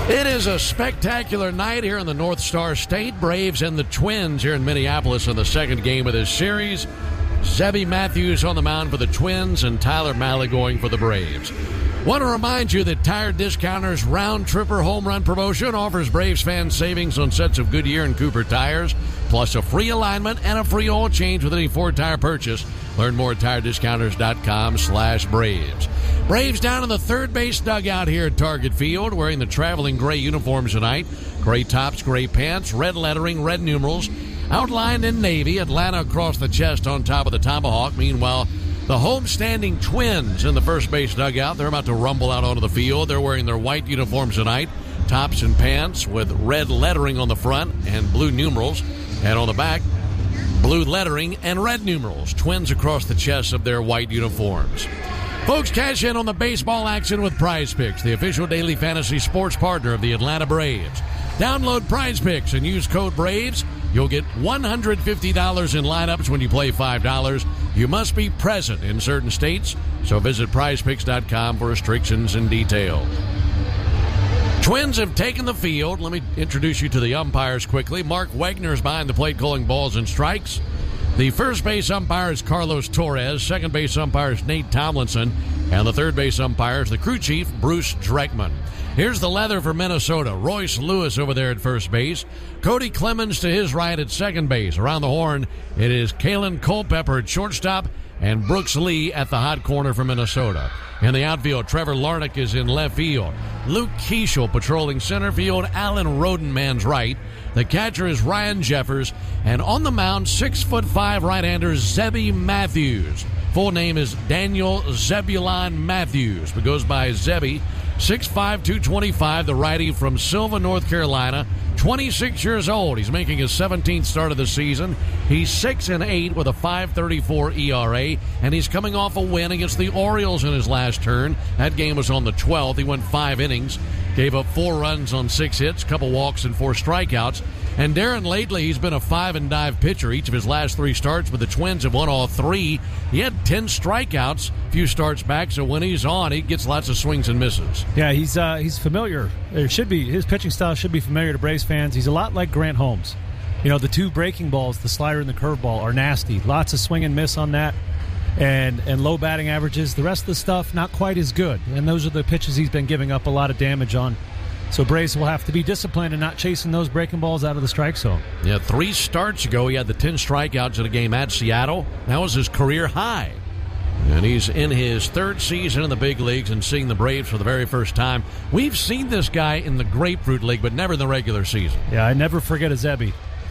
It is a spectacular night here in the North Star State. Braves and the Twins here in Minneapolis in the second game of this series. Zebby Matthews on the mound for the Twins and Tyler Mahle going for the Braves. Want to remind you that Tire Discounters Round Tripper Home Run Promotion offers Braves fans savings on sets of Goodyear and Cooper tires, plus a free alignment and a free oil change with any Ford tire purchase. Learn more at TireDiscounters.com/Braves. Braves down in the third base dugout here at Target Field, wearing the traveling gray uniforms tonight. Gray tops, gray pants, red lettering, red numerals. Outlined in navy, Atlanta across the chest on top of the tomahawk. Meanwhile, the homestanding Twins in the first base dugout. They're about to rumble out onto the field. They're wearing their white uniforms tonight. Tops and pants with red lettering on the front and blue numerals. And on the back, blue lettering and red numerals. Twins across the chest of their white uniforms. Folks, cash in on the baseball action with Prize Picks, the official daily fantasy sports partner of the Atlanta Braves. Download Prize Picks and use code BRAVES. You'll get $150 in lineups when you play $5. You must be present in certain states, so visit prizepicks.com for restrictions and details. Twins have taken the field. Let me introduce you to the umpires quickly. Mark Wegner is behind the plate calling balls and strikes. The first base umpire is Carlos Torres. Second base umpire is Nate Tomlinson. And the third base umpire is the crew chief, Bruce Dreckman. Here's the leather for Minnesota. Royce Lewis over there at first base. Cody Clemens to his right at second base. Around the horn, it is Kalen Culpepper at shortstop and Brooks Lee at the hot corner for Minnesota. In the outfield, Trevor Larnach is in left field. Luke Keeschel patrolling center field. Alan Rodenman's right. The catcher is Ryan Jeffers. And on the mound, 6'5" right-hander Zebby Matthews. Full name is Daniel Zebulon Matthews, but goes by Zebby. 6'5", 225, the righty from Sylva, North Carolina. 26 years old. He's making his 17th start of the season. He's 6-8 with a 5.34 ERA, and he's coming off a win against the Orioles in his last turn. That game was on the 12th. He went 5 innings, gave up 4 runs on 6 hits, couple walks, and 4 strikeouts. And Darren lately, he's been a 5-and-dive pitcher. Each of his last 3 starts with the Twins have won all 3. He had 10 strikeouts a few starts back, so when he's on, he gets lots of swings and misses. Yeah, he's familiar. His pitching style should be familiar to Braves fans. He's a lot like Grant Holmes. You know, the 2 breaking balls, the slider and the curveball, are nasty. Lots of swing and miss on that, and low batting averages. The rest of the stuff, not quite as good. And those are the pitches he's been giving up a lot of damage on. So Braves will have to be disciplined and not chasing those breaking balls out of the strike zone. Yeah, 3 starts ago, he had the 10 strikeouts in a game at Seattle. That was his career high. And he's in his 3rd season in the big leagues and seeing the Braves for the very first time. We've seen this guy in the Grapefruit League, but never in the regular season. Yeah, I never forget a Zebby.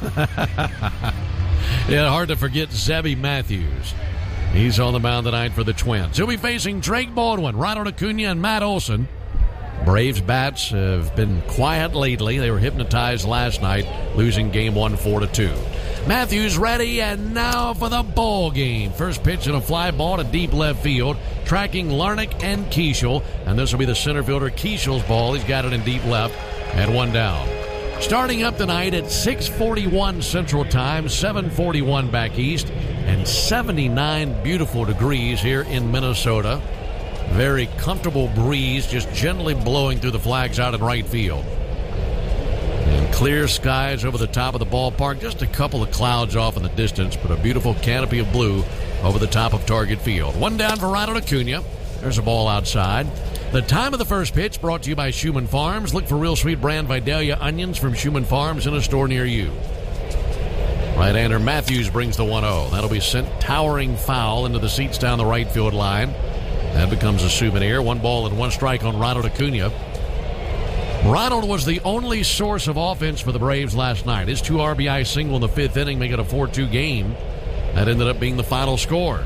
Yeah, hard to forget Zebby Matthews. He's on the mound tonight for the Twins. He'll be facing Drake Baldwin, Ronald Acuna, and Matt Olson. Braves bats have been quiet lately. They were hypnotized last night, losing game 1 4-2. Matthews ready, and now for the ball game. First pitch and a fly ball to deep left field, tracking Larnach and Keeschel, and this will be the center fielder Keeschel's ball. He's got it in deep left and 1 down. Starting up tonight at 6:41 Central Time, 7:41 back east, and 79 beautiful degrees here in Minnesota. Very comfortable breeze, just gently blowing through the flags out in right field. And clear skies over the top of the ballpark. Just a couple of clouds off in the distance, but a beautiful canopy of blue over the top of Target Field. 1 down for Ronald Acuna. There's a ball outside. The time of the first pitch brought to you by Schumann Farms. Look for real sweet brand Vidalia onions from Schumann Farms in a store near you. Right-hander Matthews brings the 1-0. That'll be sent towering foul into the seats down the right field line. That becomes a souvenir. 1 ball and 1 strike on Ronald Acuna. Ronald was the only source of offense for the Braves last night. His 2 RBI single in the 5th inning, making it a 4-2 game. That ended up being the final score.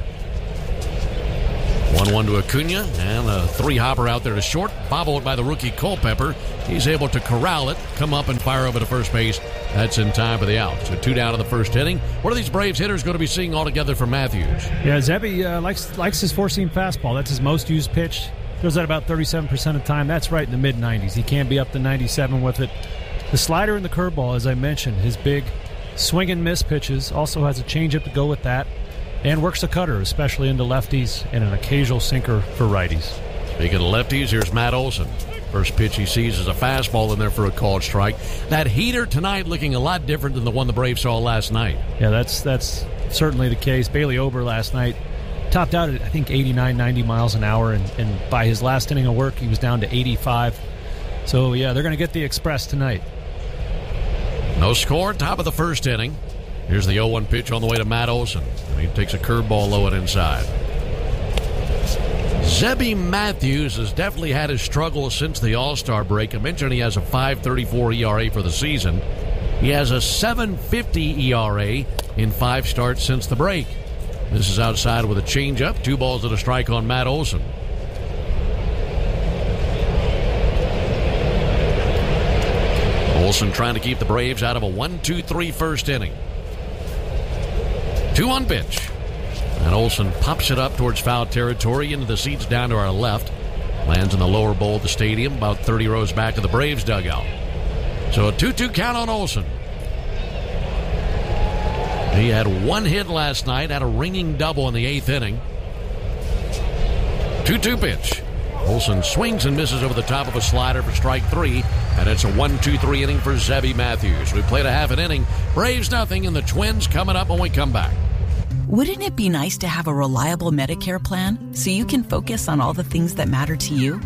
1-1 to Acuna, and a 3-hopper out there to short, bobbled by the rookie Culpepper. He's able to corral it, come up and fire over to first base. That's in time for the out. So 2 down in the first inning. What are these Braves hitters going to be seeing altogether for Matthews? Yeah, Zebby likes his 4-seam fastball. That's his most used pitch. Throws that about 37% of the time. That's right in the mid-90s. He can be up to 97 with it. The slider and the curveball, as I mentioned, his big swing and miss pitches. Also has a changeup to go with that. And works the cutter, especially into lefties, and an occasional sinker for righties. Speaking of lefties, here's Matt Olson. First pitch he sees is a fastball in there for a called strike. That heater tonight looking a lot different than the one the Braves saw last night. Yeah, that's certainly the case. Bailey Ober last night topped out at, I think, 89, 90 miles an hour, and by his last inning of work, he was down to 85. So, yeah, they're going to get the Express tonight. No score, top of the first inning. Here's the 0-1 pitch on the way to Matt Olson. He takes a curveball low and inside. Zebby Matthews has definitely had his struggles since the All-Star break. I mentioned he has a 5.34 ERA for the season. He has a 7.50 ERA in 5 starts since the break. This is outside with a changeup. 2 balls and a strike on Matt Olson. Olson trying to keep the Braves out of a 1-2-3 first inning. 2-1 pitch. And Olson pops it up towards foul territory into the seats down to our left. Lands in the lower bowl of the stadium, about 30 rows back of the Braves dugout. So a 2-2 count on Olson. He had 1 hit last night, had a ringing double in the 8th inning. 2-2 pitch. Olson swings and misses over the top of a slider for strike 3, and it's a 1-2-3 inning for Zebby Matthews. We played a half an inning. Braves nothing, and the Twins coming up when we come back. Wouldn't it be nice to have a reliable Medicare plan so you can focus on all the things that matter to you?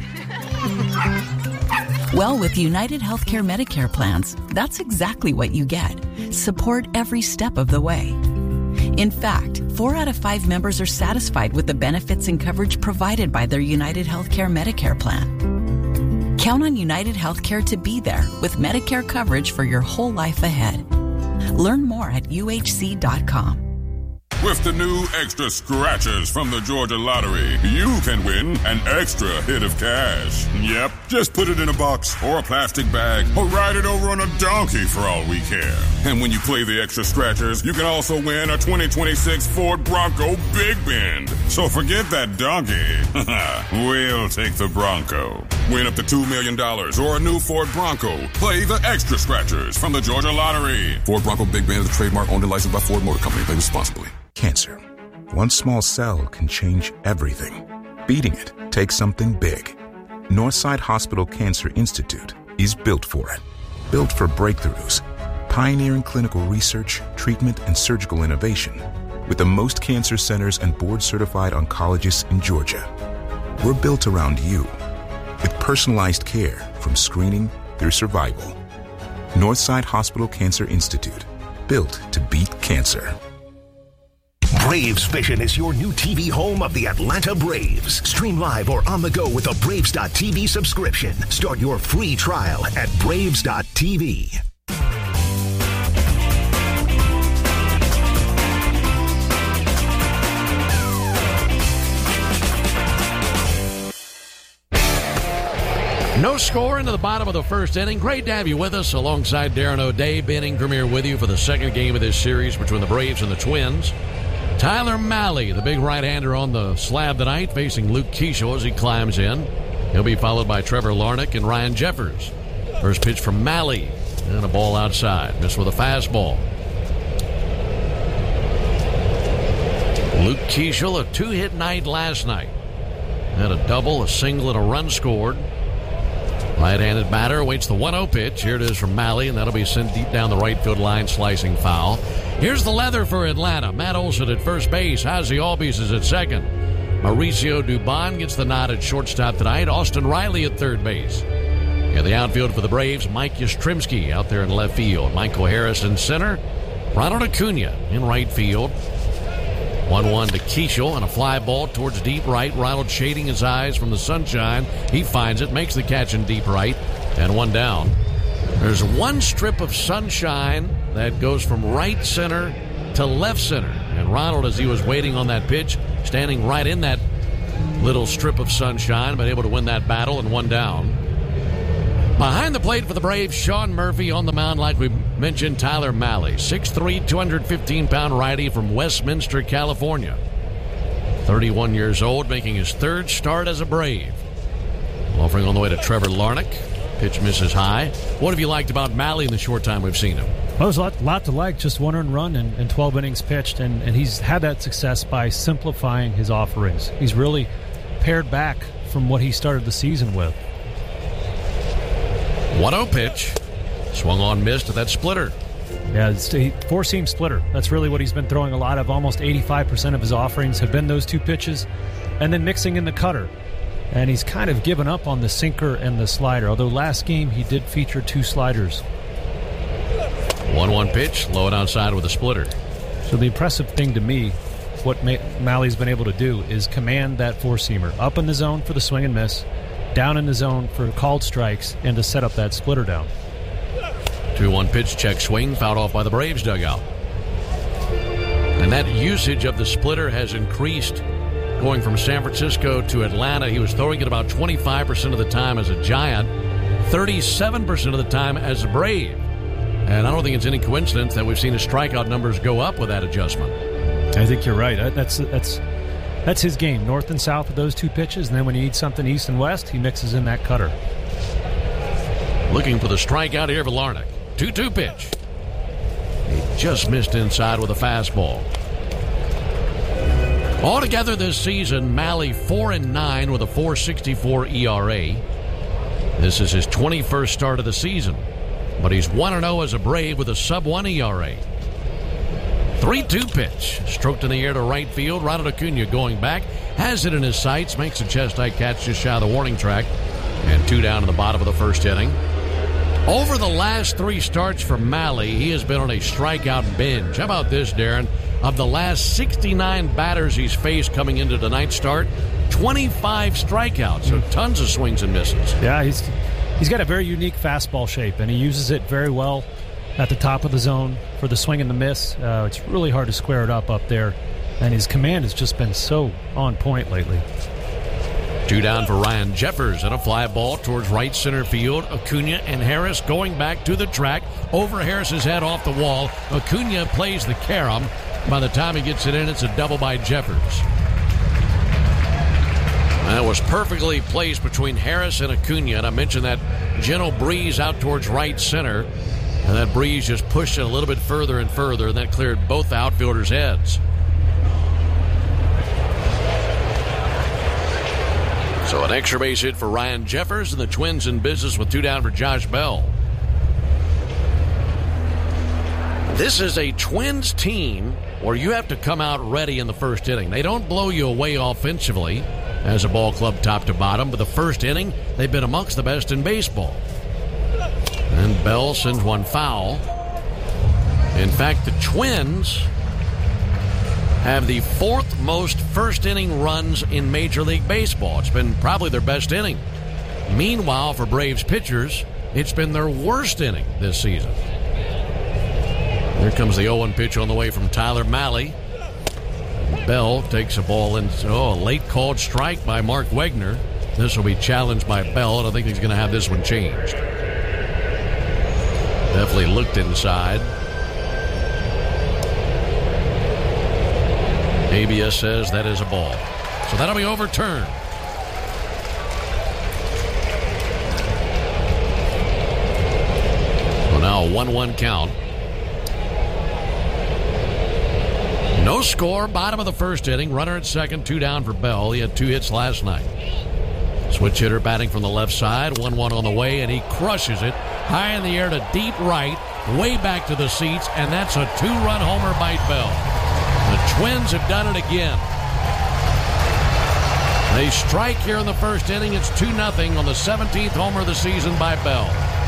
Well, with United Healthcare Medicare plans, that's exactly what you get. Support every step of the way. In fact, 4 out of 5 members are satisfied with the benefits and coverage provided by their United Healthcare Medicare plan. Count on United Healthcare to be there with Medicare coverage for your whole life ahead. Learn more at uhc.com. With the new Extra Scratchers from the Georgia Lottery, you can win an extra hit of cash. Yep, just put it in a box or a plastic bag or ride it over on a donkey for all we care. And when you play the Extra Scratchers, you can also win a 2026 Ford Bronco Big Bend. So forget that donkey. We'll take the Bronco. Win up to $2 million or a new Ford Bronco. Play the Extra Scratchers from the Georgia Lottery. Ford Bronco Big Bend is a trademark owned and licensed by Ford Motor Company. Play responsibly. Cancer. One small cell can change everything. Beating it takes something big. Northside Hospital Cancer Institute is built for it. Built for breakthroughs, pioneering clinical research, treatment, and surgical innovation, with the most cancer centers and board-certified oncologists in Georgia. We're built around you, with personalized care from screening through survival. Northside Hospital Cancer Institute, built to beat cancer. Braves Vision is your new TV home of the Atlanta Braves. Stream live or on the go with a Braves.tv subscription. Start your free trial at Braves.tv. No score into the bottom of the first inning. Great to have you with us alongside Darren O'Day. Ben Ingram with you for the second game of this series between the Braves and the Twins. Tyler Mahle, the big right-hander on the slab tonight, facing Luke Keeschel as he climbs in. He'll be followed by Trevor Larnach and Ryan Jeffers. First pitch from Mahle, and a ball outside. Missed with a fastball. Luke Keeschel, a 2-hit night last night. Had a double, a single, and a run scored. Right-handed batter awaits the 1-0 pitch. Here it is from Mahle, and that'll be sent deep down the right field line, slicing foul. Here's the leather for Atlanta. Matt Olson at first base. Ozzie Albies is at second. Mauricio Dubon gets the nod at shortstop tonight. Austin Riley at third base. In the outfield for the Braves, Mike Yastrzemski out there in left field. Michael Harris in center. Ronald Acuna in right field. 1-1 to Keeschel, and a fly ball towards deep right. Ronald shading his eyes from the sunshine. He finds it, makes the catch in deep right, and 1 down. There's one strip of sunshine that goes from right center to left center. And Ronald, as he was waiting on that pitch, standing right in that little strip of sunshine, but able to win that battle, and 1 down. Behind the plate for the Braves, Sean Murphy. On the mound, like we mentioned, Tyler Mahle. 6'3", 215-pound righty from Westminster, California. 31 years old, making his 3rd start as a Brave. Offering on the way to Trevor Larnach. Pitch misses high. What have you liked about Mahle in the short time we've seen him? Well, there's a lot to like. Just 1 earned run and 12 innings pitched, and he's had that success by simplifying his offerings. He's really pared back from what he started the season with. 1-0 pitch. Swung on, missed to that splitter. Yeah, it's a four-seam splitter. That's really what he's been throwing a lot of. Almost 85% of his offerings have been those two pitches, and then mixing in the cutter. And he's kind of given up on the sinker and the slider, although last game he did feature two sliders. 1-1 pitch, low and outside with a splitter. So the impressive thing to me, what Mahle's been able to do is command that four-seamer up in the zone for the swing and miss, down in the zone for called strikes, and to set up that splitter down. 2-1 pitch, check swing, fouled off by the Braves dugout. And that usage of the splitter has increased going from San Francisco to Atlanta. He was throwing it about 25% of the time as a Giant, 37% of the time as a Brave. And I don't think it's any coincidence that we've seen his strikeout numbers go up with that adjustment. I think you're right. That's his game, north and south of those two pitches, and then when he needs something east and west, he mixes in that cutter. Looking for the strikeout here for Larnach. 2-2 pitch. He just missed inside with a fastball. Altogether this season, Mahle 4-9 with a 4.64 ERA. This is his 21st start of the season, but he's 1-0 as a Brave with a sub-1 ERA. 3-2 pitch. Stroked in the air to right field. Ronald Acuna going back. Has it in his sights. Makes a chest-high catch just shy of the warning track. And 2 down in the bottom of the first inning. Over the last 3 starts for Mahle, he has been on a strikeout binge. How about this, Darren? Of the last 69 batters he's faced coming into tonight's start, 25 strikeouts, so tons of swings and misses. Yeah, he's got a very unique fastball shape, and he uses it very well at the top of the zone for the swing and the miss. It's really hard to square it up there, and his command has just been so on point lately. 2 down for Ryan Jeffers and a fly ball towards right center field. Acuna and Harris going back to the track. Over Harris's head off the wall. Acuna plays the carom. By the time he gets it in, it's a double by Jeffers. That was perfectly placed between Harris and Acuna, and I mentioned that gentle breeze out towards right center, and that breeze just pushed it a little bit further and further, and that cleared both the outfielders' heads. So an extra base hit for Ryan Jeffers, and the Twins in business with 2 down for Josh Bell. This is a Twins team where you have to come out ready in the first inning. They don't blow you away offensively as a ball club top to bottom, but the first inning, they've been amongst the best in baseball. And Bell sends one foul. In fact, the Twins have the 4th most first-inning runs in Major League Baseball. It's been probably their best inning. Meanwhile, for Braves pitchers, it's been their worst inning this season. Here comes the 0-1 pitch on the way from Tyler Mahle. Bell takes a ball in. A late called strike by Mark Wegner. This will be challenged by Bell, and I think he's going to have this one changed. Definitely looked inside. ABS says that is a ball. So that'll be overturned. Well, now a 1-1 count. No score, bottom of the first inning. Runner at second, 2 down for Bell. He had 2 hits last night. Switch hitter batting from the left side. 1-1 on the way, and he crushes it. High in the air to deep right, way back to the seats, and that's a 2-run homer by Bell. The Twins have done it again. They strike here in the first inning. It's 2-0 on the 17th homer of the season by Bell.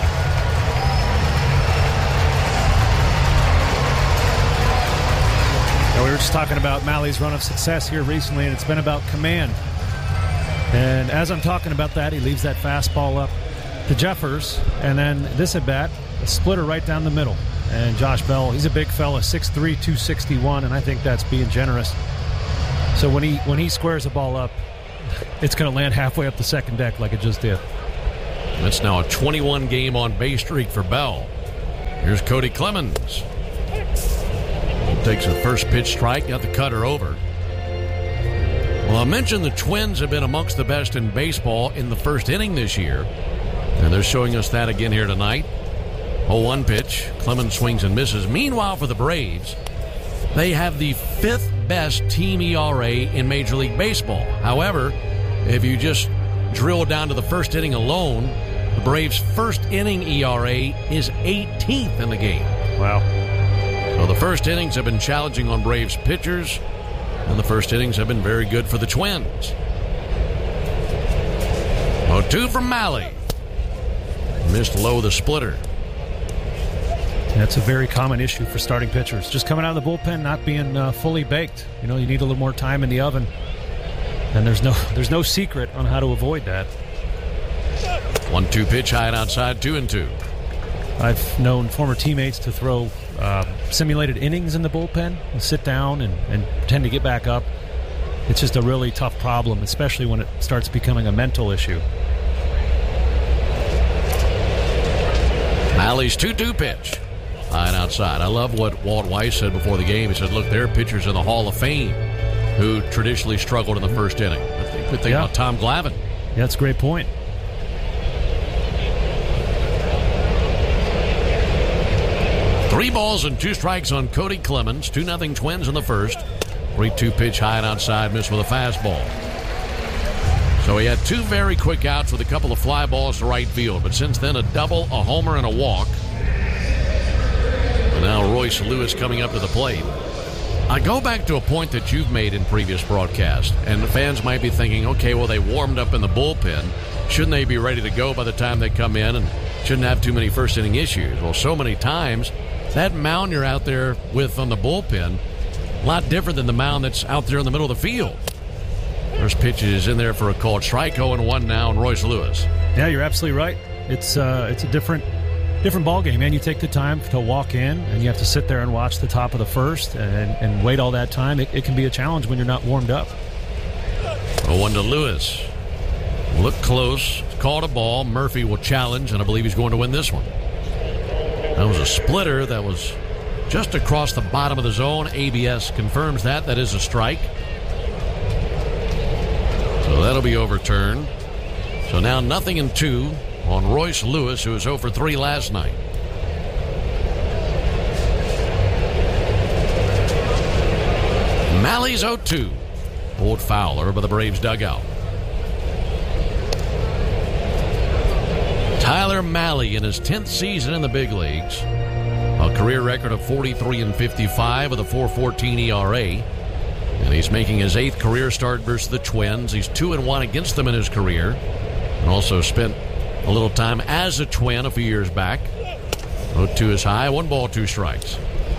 We were just talking about Mahle's run of success here recently, and it's been about command. And as I'm talking about that, he leaves that fastball up to Jeffers, and then this at bat, a splitter right down the middle. And Josh Bell, he's a big fella, 6'3", 261, and I think that's being generous. So when he squares the ball up, it's going to land halfway up the second deck like it just did. That's now a 21-game on-base streak for Bell. Here's Cody Clemens. He takes a first pitch strike, got the cutter over. Well, I mentioned the Twins have been amongst the best in baseball in the first inning this year, and they're showing us that again here tonight. 0-1 pitch. Clemens swings and misses. Meanwhile, for the Braves, they have the 5th best team ERA in Major League Baseball. However, if you just drill down to the first inning alone, the Braves' first inning ERA is 18th in the game. Wow. So the first innings have been challenging on Braves pitchers, and the first innings have been very good for the Twins. 0-2 from Mahle. Missed low the splitter. That's a very common issue for starting pitchers. Just coming out of the bullpen, not being fully baked. You know, you need a little more time in the oven. And there's no secret on how to avoid that. 1-2 pitch high and outside, 2-2. I've known former teammates to throw simulated innings in the bullpen and sit down and pretend to get back up. It's just a really tough problem, especially when it starts becoming a mental issue. Mahle's 2-2 pitch. High and outside. I love what Walt Weiss said before the game. He said, look, there are pitchers in the Hall of Fame who traditionally struggled in the first inning. I think we think about Tom Glavine. Yeah, that's a great point. Three balls and 2 strikes on Cody Clemens. 2-0 Twins in the first. 3-2 pitch high and outside, missed with a fastball. So he had 2 very quick outs with a couple of fly balls to right field. But since then, a double, a homer, and a walk. And now Royce Lewis coming up to the plate. I go back to a point that you've made in previous broadcasts, and the fans might be thinking, okay, well, they warmed up in the bullpen. Shouldn't they be ready to go by the time they come in and shouldn't have too many first-inning issues? Well, so many times, that mound you're out there with on the bullpen, a lot different than the mound that's out there in the middle of the field. There's pitches in there for a called strike, 0-1 now, and Royce Lewis. Yeah, you're absolutely right. It's a different ball game, man. You take the time to walk in, and you have to sit there and watch the top of the first and wait all that time. It can be a challenge when you're not warmed up. 0-1 to Lewis. Look close. Called a ball. Murphy will challenge, and I believe he's going to win this one. That was a splitter that was just across the bottom of the zone. ABS confirms that. That is a strike. So that'll be overturned. So now 0-2 on Royce Lewis, who was 0 for 3 last night. Mahle's 0-2. Pulled Fowler by the Braves dugout. Tyler Mahle in his 10th season in the big leagues. A career record of 43-55 with a 4.14 ERA. And he's making his 8th career start versus the Twins. He's 2-1 against them in his career. And also spent a little time as a Twin a few years back. 0-2 is high. 1 ball, 2 strikes.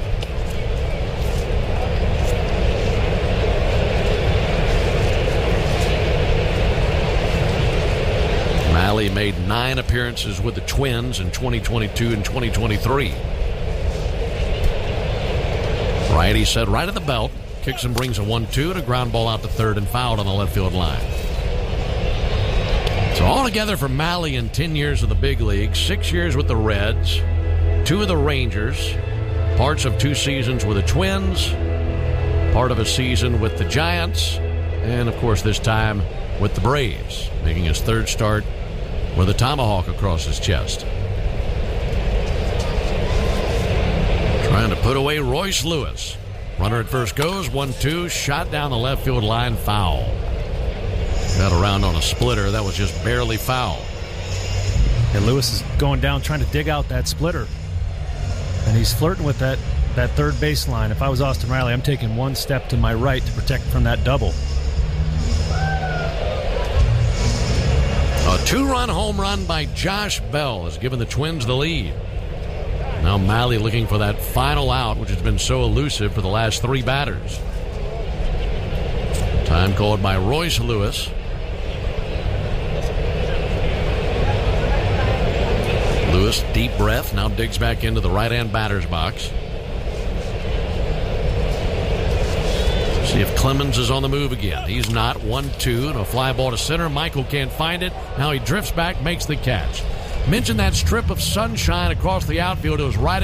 Mahle made 9 appearances with the Twins in 2022 and 2023. Righty set right at the belt. Kicks and brings a 1-2 and a ground ball out to third and fouled on the left field line. So altogether for Mahle in 10 years of the big league, 6 years with the Reds, 2 of the Rangers, parts of 2 seasons with the Twins, part of a season with the Giants, and of course this time with the Braves, making his 3rd start with a tomahawk across his chest. Trying to put away Royce Lewis. Runner at first goes, 1-2, shot down the left field line, foul. Got around on a splitter, that was just barely foul. And Lewis is going down trying to dig out that splitter. And he's flirting with that third baseline. If I was Austin Riley, I'm taking 1 step to my right to protect from that double. A 2-run home run by Josh Bell has given the Twins the lead. Now Mahle looking for that final out, which has been so elusive for the last 3 batters. Time called by Royce Lewis. Lewis, deep breath, now digs back into the right-hand batter's box. See if Clemens is on the move again. He's not. 1-2 and a fly ball to center. Michael can't find it. Now he drifts back, makes the catch. Mentioned that strip of sunshine across the outfield. It was right at